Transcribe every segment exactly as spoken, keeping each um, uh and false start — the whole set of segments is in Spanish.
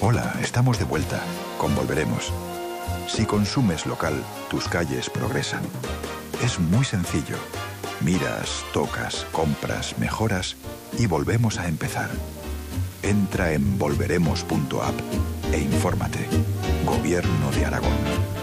Hola, estamos de vuelta. Con Volveremos. Si consumes local, tus calles progresan. Es muy sencillo. Miras, tocas, compras, mejoras y volvemos a empezar. Entra en volveremos punto app e infórmate. Gobierno de Aragón.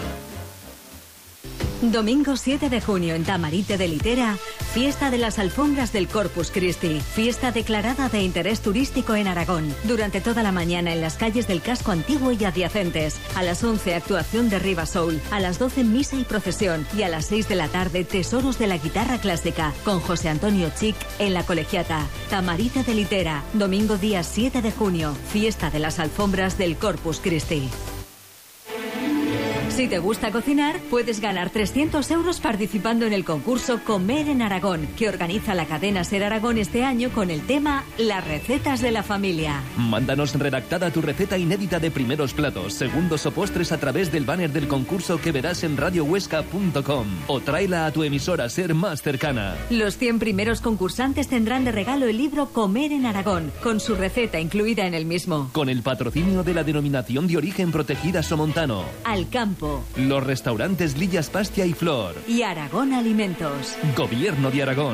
Domingo siete de junio en Tamarite de Litera, fiesta de las alfombras del Corpus Christi, fiesta declarada de interés turístico en Aragón. Durante toda la mañana en las calles del casco antiguo y adyacentes. A las once actuación de Riva Soul, a las doce misa y procesión y a las seis de la tarde tesoros de la guitarra clásica con José Antonio Chic en la Colegiata. Tamarite de Litera, domingo día siete de junio, fiesta de las alfombras del Corpus Christi. Si te gusta cocinar, puedes ganar trescientos euros participando en el concurso Comer en Aragón, que organiza la cadena Ser Aragón este año con el tema Las recetas de la familia. Mándanos redactada tu receta inédita de primeros platos, segundos o postres a través del banner del concurso que verás en radio huesca punto com o tráela a tu emisora Ser más cercana. Los cien primeros concursantes tendrán de regalo el libro Comer en Aragón, con su receta incluida en el mismo. Con el patrocinio de la Denominación de Origen Protegida Somontano. Al Campo. Los restaurantes Lillas Pastia y Flor. Y Aragón Alimentos. Gobierno de Aragón.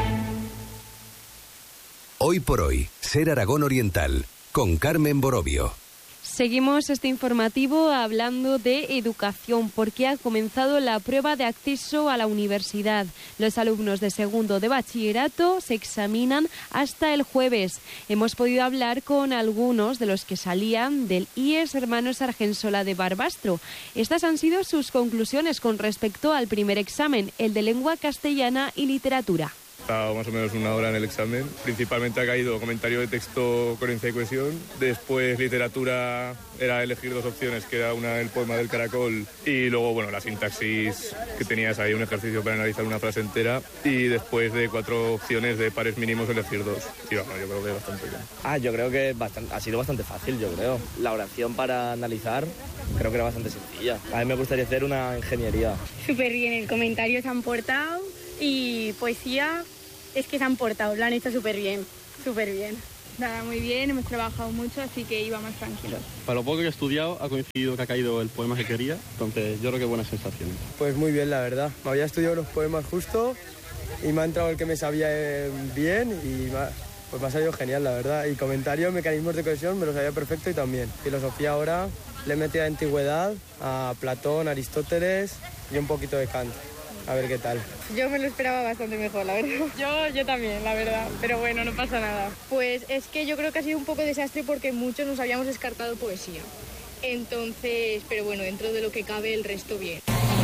Hoy por hoy, Ser Aragón Oriental, con Carmen Borovio. Seguimos este informativo hablando de educación, porque ha comenzado la prueba de acceso a la universidad. Los alumnos de segundo de bachillerato se examinan hasta el jueves. Hemos podido hablar con algunos de los que salían del I E S Hermanos Argensola de Barbastro. Estas han sido sus conclusiones con respecto al primer examen, el de lengua castellana y literatura. He estado más o menos una hora en el examen. Principalmente ha caído comentario de texto, coherencia y cohesión. Después literatura era elegir dos opciones, que era una el poema del caracol y luego, bueno, la sintaxis, que tenías ahí un ejercicio para analizar una frase entera, y después de cuatro opciones de pares mínimos elegir dos. Sí, bueno, yo creo que bastante bien. Ah, yo creo que bastante, ha sido bastante fácil, yo creo. La oración para analizar creo que era bastante sencilla. A mí me gustaría hacer una ingeniería. Súper bien, el comentario se han portado y poesía es que se han portado, lo han hecho súper bien, súper bien. Nada, muy bien, hemos trabajado mucho, así que íbamos tranquilos. Para lo poco que he estudiado, ha coincidido que ha caído el poema que quería, entonces yo creo que buenas sensaciones. Pues muy bien, la verdad. Me había estudiado los poemas justo y me ha entrado el que me sabía bien y me ha, pues me ha salido genial, la verdad. Y comentarios, mecanismos de cohesión, me los sabía perfecto y también. Filosofía ahora le he metido a antigüedad, a Platón, Aristóteles y un poquito de Kant. A ver qué tal. Yo me lo esperaba bastante mejor, la verdad. Yo, yo también, la verdad. Pero bueno, no pasa nada. Pues es que yo creo que ha sido un poco desastre porque muchos nos habíamos descartado poesía. Entonces, pero bueno, dentro de lo que cabe, el resto bien.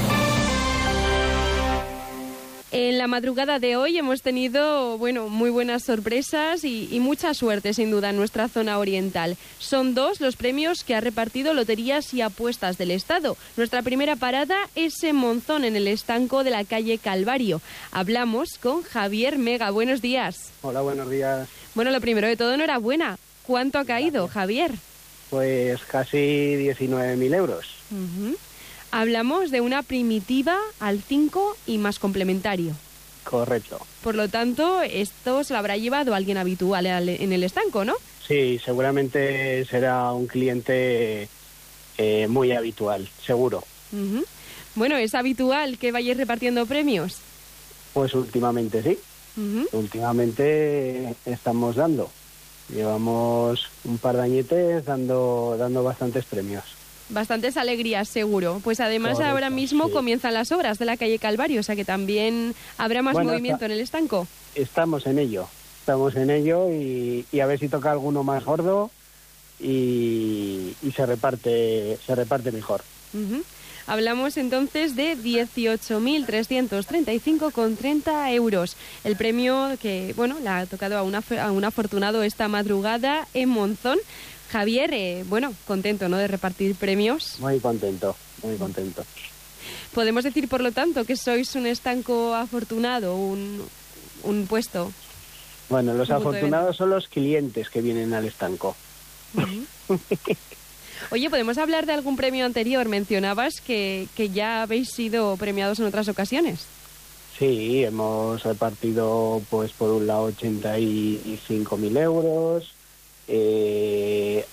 En la madrugada de hoy hemos tenido, bueno, muy buenas sorpresas y, y mucha suerte, sin duda, en nuestra zona oriental. Son dos los premios que ha repartido Loterías y Apuestas del Estado. Nuestra primera parada es en Monzón, en el estanco de la calle Calvario. Hablamos con Javier Mega. Buenos días. Hola, buenos días. Bueno, lo primero de todo, enhorabuena. ¿Cuánto ha caído, Gracias. Javier? Pues casi diecinueve mil euros. Uh-huh. Hablamos de una primitiva al cinco y más complementario. Correcto. Por lo tanto, esto se lo habrá llevado alguien habitual en el estanco, ¿no? Sí, seguramente será un cliente eh, muy habitual, seguro. Uh-huh. Bueno, ¿es habitual que vayáis repartiendo premios? Pues últimamente sí. Uh-huh. Últimamente estamos dando. Llevamos un par de añetes dando, dando bastantes premios. Bastantes alegrías, seguro. Pues además Correcto, ahora mismo sí. comienzan las obras de la calle Calvario, o sea que también habrá más bueno, movimiento está, en el estanco. Estamos en ello, estamos en ello y, y a ver si toca alguno más gordo y, y se reparte, se reparte mejor. Uh-huh. Hablamos entonces de dieciocho mil trescientos treinta y cinco con treinta euros. El premio que, bueno, le ha tocado a, una, a un afortunado esta madrugada en Monzón. Javier, eh, bueno, contento, ¿no?, de repartir premios. Muy contento, muy contento. ¿Podemos decir, por lo tanto, que sois un estanco afortunado, un, un puesto? Bueno, los afortunados son los clientes que vienen al estanco. Uh-huh. Oye, ¿podemos hablar de algún premio anterior? Mencionabas que, que ya habéis sido premiados en otras ocasiones. Sí, hemos repartido, pues, por un lado ochenta y cinco mil euros. Eh,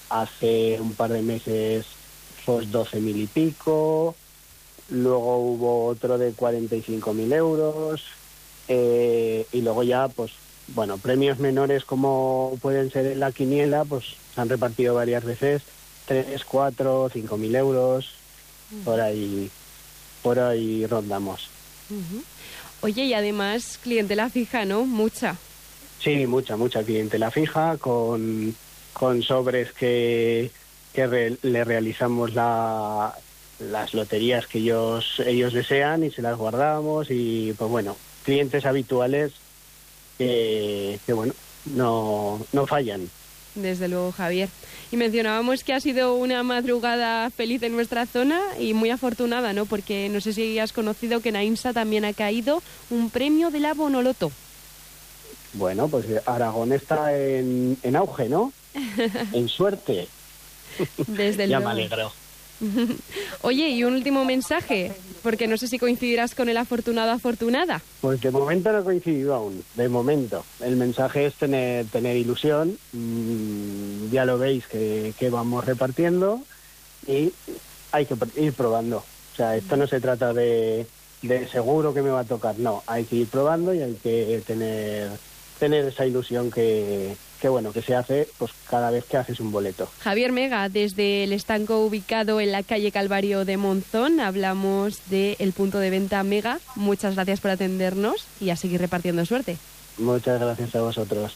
hace un par de meses pues doce mil y pico, luego hubo otro de cuarenta y cinco mil euros, eh, y luego ya, pues, bueno, premios menores como pueden ser en la quiniela, pues se han repartido varias veces, tres, cuatro, cinco mil euros, uh-huh. por ahí, por ahí rondamos. Uh-huh. Oye, y además clientela fija, ¿no? Mucha. Sí, mucha, mucha clientela fija, con, con sobres que, que re, le realizamos la, las loterías que ellos, ellos desean y se las guardamos y, pues bueno, clientes habituales que, que bueno, no, no fallan. Desde luego, Javier. Y mencionábamos que ha sido una madrugada feliz en nuestra zona y muy afortunada, ¿no? Porque no sé si has conocido que en Ainsa también ha caído un premio de la Bonoloto. Bueno, pues Aragón está en, en auge, ¿no? En suerte. Desde ya luego. me alegro. Oye, y un último mensaje, porque no sé si coincidirás con el afortunado afortunada. Pues de momento no he coincidido aún, de momento. El mensaje es tener, tener ilusión, mm, ya lo veis que, que vamos repartiendo y hay que ir probando. O sea, esto no se trata de, de seguro que me va a tocar, no, hay que ir probando y hay que tener, tener esa ilusión que... que bueno, que se hace pues cada vez que haces un boleto. Javier Mega, desde el estanco ubicado en la calle Calvario de Monzón, hablamos del punto de venta Mega. Muchas gracias por atendernos y a seguir repartiendo suerte. Muchas gracias a vosotros.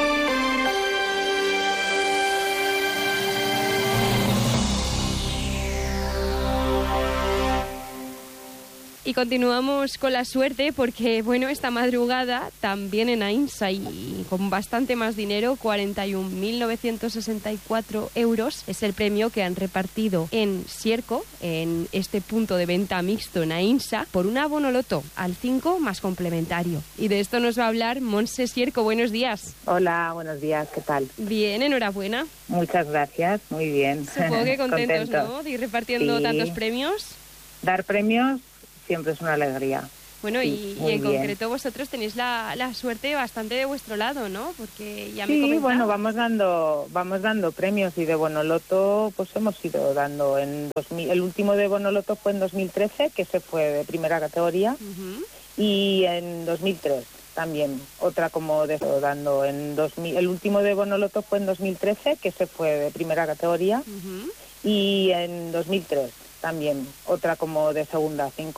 Y continuamos con la suerte porque, bueno, esta madrugada también en Ainsa y con bastante más dinero, cuarenta y un mil novecientos sesenta y cuatro euros, es el premio que han repartido en Sierco, en este punto de venta mixto en Ainsa, por una Bonoloto al cinco más complementario. Y de esto nos va a hablar Montse Sierco. Buenos días. Hola, buenos días, ¿qué tal? Bien, enhorabuena. Muchas gracias, muy bien. Supongo que contentos, Contento. ¿no?, de ir repartiendo sí. tantos premios. Dar premios siempre es una alegría. Bueno, sí, y, y en bien. concreto vosotros tenéis la, la suerte bastante de vuestro lado, ¿no? Porque ya me Sí, comentabas. bueno, vamos dando vamos dando premios y de Bonoloto pues hemos ido dando en dos mil, el último de Bonoloto fue en dos mil trece, que se fue de primera categoría, uh-huh. y en dos mil tres también otra como de dando en dos mil, el último de Bonoloto fue en dos mil trece, que se fue de primera categoría, uh-huh. y en dos mil tres también otra como de segunda, cinco